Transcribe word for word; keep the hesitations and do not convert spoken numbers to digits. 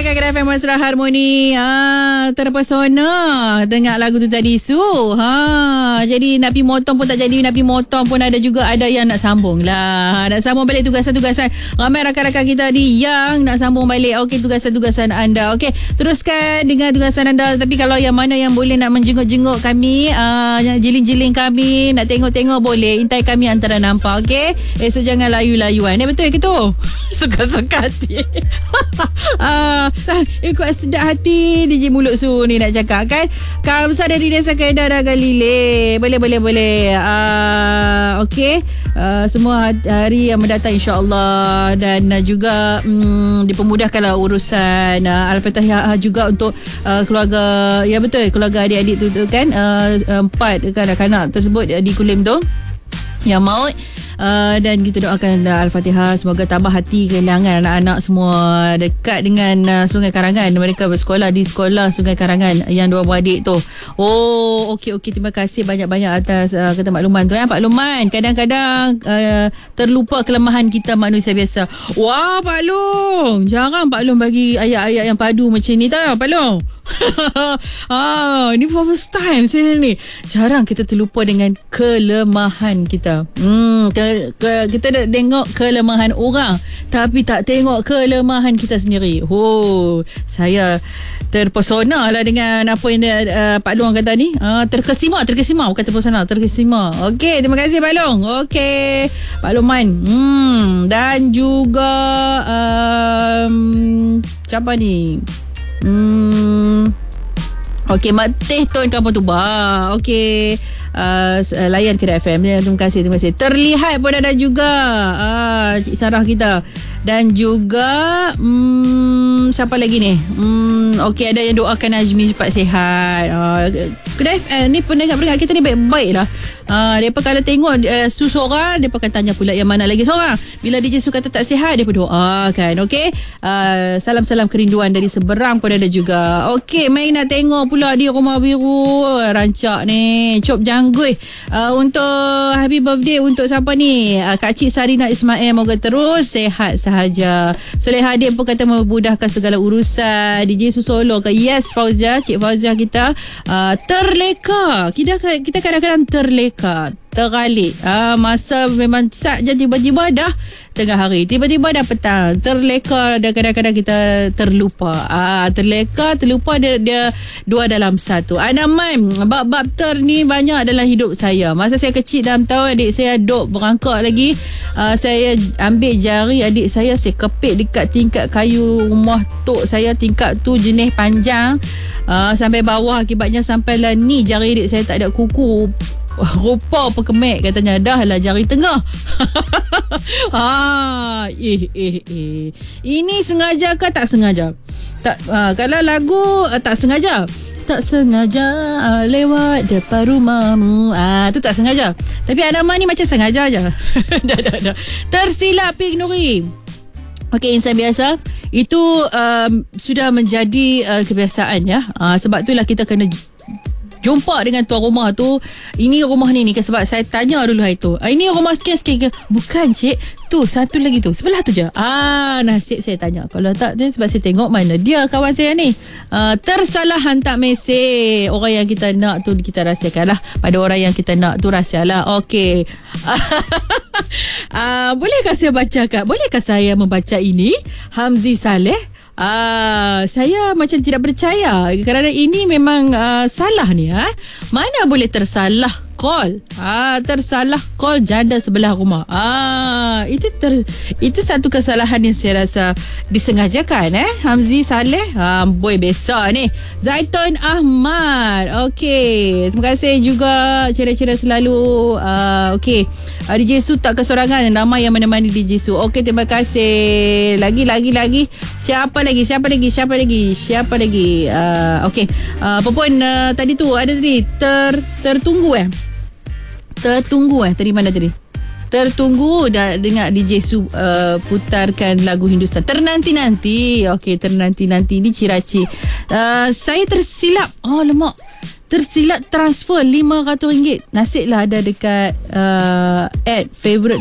dengarkan Kedah F M Mesra Harmoni. Ah, terpesona dengar lagu tu tadi Su. Ha, jadi nak pergi motong pun tak jadi, nak pergi motong pun ada juga ada yang nak sambung lah. Nak sambung balik tugasan-tugasan. Ramai rakan-rakan kita ni yang nak sambung balik. Okey, tugasan-tugasan anda. Okey, teruskan dengan tugasan anda. Tapi kalau yang mana yang boleh nak menjenguk-jenguk kami, ah, yang jiling-jiling kami, nak tengok-tengok boleh. Intai kami antara nampak. Okey, esok jangan layu-layuan. Eh, betul ke tu? Suka-suka hati. Ah, ikut sedap hati D J Mulut Su ni nak cakap kan. Kamu besar dari Desa Kedah dan Galilei. Boleh boleh boleh. Ah, okey. Uh, semua hari yang mendatang insya-Allah, dan uh, juga um, dipermudahkanlah urusan uh, Al-Fatihah juga untuk uh, keluarga, ya betul, keluarga adik-adik tu, tu kan, uh, empat kanak-kanak tersebut uh, di Kulim tu yang maut. Uh, dan kita doakan uh, Al-Fatihah, semoga tabah hati kehilangan anak-anak semua dekat dengan uh, Sungai Karangan. Mereka bersekolah di sekolah Sungai Karangan yang dua beradik tu. Oh, okey okey, terima kasih banyak-banyak atas uh, kata makluman tu ya Pak Luman. Kadang-kadang uh, terlupa kelemahan kita manusia biasa. Wah Pak Long, jarang Pak Long bagi ayat-ayat yang padu macam ni tau Pak Long. Ah, ni for first time saya ni. Jarang kita terlupa dengan kelemahan kita. Hmm, ke, ke, kita dah tengok kelemahan orang, tapi tak tengok kelemahan kita sendiri. Oh, saya terpesona lah dengan apa yang uh, Pak Long kata ni. Uh, terkesima, terkesima bukan terpesona, terkesima. Okey, terima kasih Pak Long. Okey, Pak Luman. Hmm, dan juga um, siapa ni? Hmm. Okey, Mak Teh Tuan Kampung Tuba. Okey, uh, layan Kedah F M. Terima kasih, terima kasih. Terlihat pun ada juga uh, Cik Sarah kita. Dan juga hmm, siapa lagi ni? Hmm, okey, ada yang doakan Najmi cepat sihat. Uh, Kedah F M ni pendengar-pendengar kita ni baik-baik lah. Uh, mereka kalau tengok uh, Su seorang, mereka akan tanya pula yang mana lagi seorang. Bila D J Su kata tak sihat, mereka doakan. Okey, uh, salam-salam kerinduan dari seberang pun ada juga. Okey, main nak tengok pula di Rumah Biru. Rancak ni Cop Jangguih. uh, Untuk happy birthday untuk siapa ni? uh, Kak Cik Sarina Ismail, moga terus sihat sahaja. Soleh Hadin pun kata memudahkan segala urusan. D J Su Solo ke yes Fauzia, Cik Fauzia kita uh, terleka. Kita, kita kadang-kadang terleka, teralik. Ah, masa memang sat je, tiba-tiba dah tengah hari, tiba-tiba dah petang. Terleka dan kadang-kadang kita terlupa. Ah, terleka, terlupa, dia, dia dua dalam satu. Anaman, bab-bab ter ni banyak dalam hidup saya. Masa saya kecil dalam tahun, adik saya duk berangkak lagi. Ah, saya ambil jari adik saya, saya kepit dekat tingkat kayu rumah tok saya. Tingkat tu jenis panjang ah, sampai bawah. Akibatnya sampailah ni jari adik saya tak ada kuku. Rupa pekemek katanya. Dah lah jari tengah. ah, eh, eh, eh. Ini sengaja ke tak sengaja? Tak, uh, kalau lagu uh, tak sengaja. Tak sengaja uh, lewat depan rumahmu. Ah, tu tak sengaja. Tapi Anama ni macam sengaja je. dah, dah, dah. Tersilap Pink Nuri. Okey, insan biasa. Itu um, sudah menjadi uh, kebiasaan ya. Uh, sebab itulah kita kena jumpa dengan tuan rumah tu. Ini rumah ni ni ke, sebab saya tanya dulu hari tu. Ah, ini rumah sekian-sekian ke? Bukan cik, tu satu lagi tu, sebelah tu je. Ah, nasib saya tanya. Kalau tak tu, sebab saya tengok mana dia kawan saya ni. Ah, tersalah hantar mesej. Orang yang kita nak tu kita rahsiakan lah. Pada orang yang kita nak tu rahsialah. Okey. ah, bolehkah saya bacakan? Bolehkah saya membaca ini? Hamzi Saleh. Ah, saya macam tidak percaya kerana ini memang uh, salah ni. Ha? Mana boleh tersalah call? Ah, tersalah call janda sebelah rumah. Ah, itu ter, itu satu kesalahan yang saya rasa disengajakan. Eh, Hamzi Saleh. Ah, boy besar ni. Zaitun Ahmad. Okey, terima kasih juga cerita-cerita selalu. Ah, okey. Ah, D J Su tak kesorangan, ramai yang menemani D J Su. Okey, terima kasih. Lagi lagi lagi. Siapa lagi? Siapa lagi? Siapa lagi? Siapa lagi? Uh, Okey. Uh, apa pun uh, tadi tu ada tadi ter tertunggu eh. Tertunggu eh. Tadi mana tadi? Tertunggu dah dengar D J Su uh, putarkan lagu Hindustan. Ternanti-nanti. Okey, ternanti-nanti ni Ciraci. Uh, saya tersilap. Oh, lemak. Tersilap transfer lima ratus ringgit. Nasiblah ada dekat uh, ad favorite